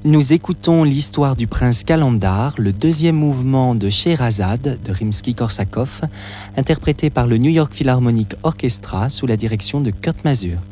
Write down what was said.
Nous écoutons l'histoire du prince Kalandar, le deuxième mouvement de Scheherazade de Rimsky-Korsakov, interprété par le New York Philharmonic Orchestra sous la direction de Kurt Masur.